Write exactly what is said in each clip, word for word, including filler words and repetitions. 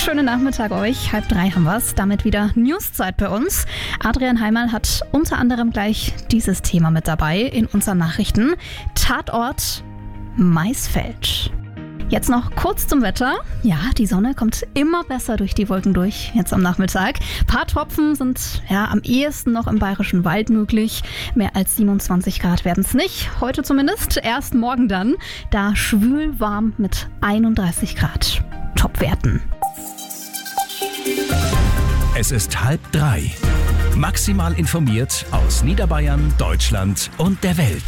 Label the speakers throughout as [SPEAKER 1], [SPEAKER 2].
[SPEAKER 1] Schönen Nachmittag euch. Halb drei haben wir's. Damit wieder Newszeit bei uns. Adrian Heimal hat unter anderem gleich dieses Thema mit dabei in unseren Nachrichten. Tatort Maisfeld. Jetzt noch kurz zum Wetter. Ja, die Sonne kommt immer besser durch die Wolken durch, jetzt am Nachmittag. Ein paar Tropfen sind ja am ehesten noch im Bayerischen Wald möglich. Mehr als siebenundzwanzig Grad werden es nicht, heute zumindest. Erst morgen dann, da schwül warm mit einunddreißig Grad. Top-Werten.
[SPEAKER 2] Es ist halb drei. Maximal informiert aus Niederbayern, Deutschland und der Welt.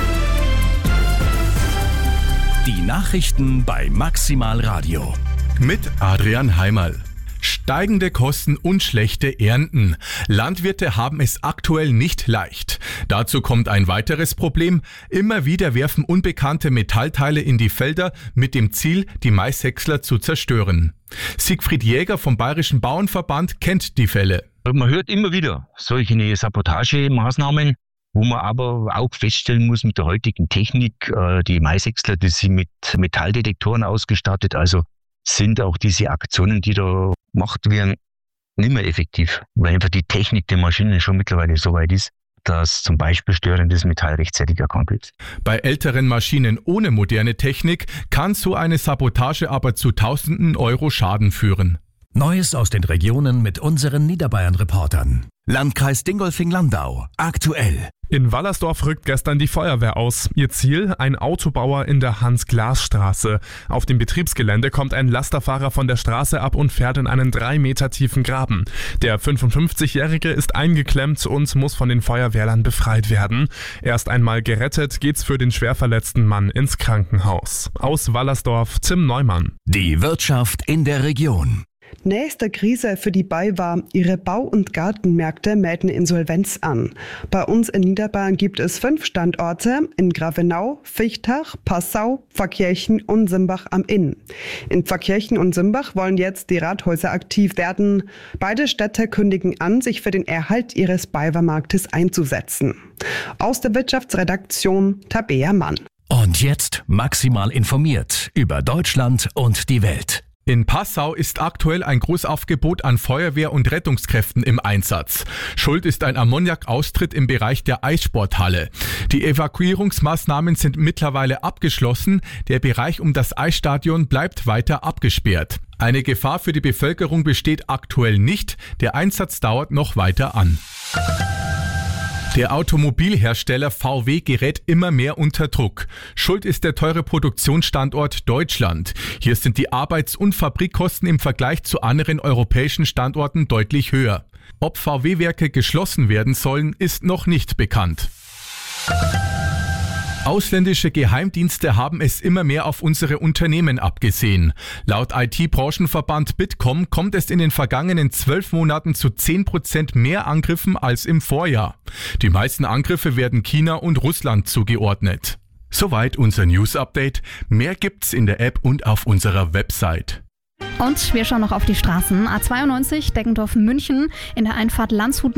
[SPEAKER 2] Die Nachrichten bei Maximal Radio.
[SPEAKER 3] Mit Adrian Heimal. Steigende Kosten und schlechte Ernten. Landwirte haben es aktuell nicht leicht. Dazu kommt ein weiteres Problem. Immer wieder werfen unbekannte Metallteile in die Felder mit dem Ziel, die Maishäcksler zu zerstören. Siegfried Jäger vom Bayerischen Bauernverband kennt die Fälle.
[SPEAKER 4] Man hört immer wieder solche Sabotagemaßnahmen, wo man aber auch feststellen muss, mit der heutigen Technik, die Maishäcksler, die sind mit Metalldetektoren ausgestattet, also sind auch diese Aktionen, die da gemacht werden, nicht mehr effektiv, weil einfach die Technik der Maschinen schon mittlerweile so weit ist, dass zum Beispiel störendes Metall rechtzeitig erkannt wird.
[SPEAKER 3] Bei älteren Maschinen ohne moderne Technik kann so eine Sabotage aber zu Tausenden Euro Schaden führen.
[SPEAKER 2] Neues aus den Regionen mit unseren Niederbayern-Reportern. Landkreis Dingolfing-Landau. Aktuell.
[SPEAKER 5] In Wallersdorf rückt gestern die Feuerwehr aus. Ihr Ziel? Ein Autobauer in der Hans-Glas-Straße. Auf dem Betriebsgelände kommt ein Lasterfahrer von der Straße ab und fährt in einen drei Meter tiefen Graben. Der fünfundfünfzigjährige ist eingeklemmt und muss von den Feuerwehrlern befreit werden. Erst einmal gerettet geht's für den schwer verletzten Mann ins Krankenhaus. Aus Wallersdorf, Tim Neumann.
[SPEAKER 2] Die Wirtschaft in der Region.
[SPEAKER 6] Nächste Krise für die BayWa. Ihre Bau- und Gartenmärkte melden Insolvenz an. Bei uns in Niederbayern gibt es fünf Standorte in Gravenau, Fichtach, Passau, Pfarrkirchen und Simbach am Inn. In Pfarrkirchen und Simbach wollen jetzt die Rathäuser aktiv werden. Beide Städte kündigen an, sich für den Erhalt ihres BayWa-Marktes einzusetzen. Aus der Wirtschaftsredaktion Tabea Mann.
[SPEAKER 2] Und jetzt maximal informiert über Deutschland und die Welt.
[SPEAKER 3] In Passau ist aktuell ein Großaufgebot an Feuerwehr- und Rettungskräften im Einsatz. Schuld ist ein Ammoniakaustritt im Bereich der Eissporthalle. Die Evakuierungsmaßnahmen sind mittlerweile abgeschlossen. Der Bereich um das Eisstadion bleibt weiter abgesperrt. Eine Gefahr für die Bevölkerung besteht aktuell nicht. Der Einsatz dauert noch weiter an. Der Automobilhersteller V W gerät immer mehr unter Druck. Schuld ist der teure Produktionsstandort Deutschland. Hier sind die Arbeits- und Fabrikkosten im Vergleich zu anderen europäischen Standorten deutlich höher. Ob V W-Werke geschlossen werden sollen, ist noch nicht bekannt. Ausländische Geheimdienste haben es immer mehr auf unsere Unternehmen abgesehen. Laut I T-Branchenverband Bitkom kommt es in den vergangenen zwölf Monaten zu zehn Prozent mehr Angriffen als im Vorjahr. Die meisten Angriffe werden China und Russland zugeordnet. Soweit unser News-Update. Mehr gibt's in der App und auf unserer Website.
[SPEAKER 1] Und wir schauen noch auf die Straßen. A zweiundneunzig, Deggendorf, München, in der Einfahrt Landshut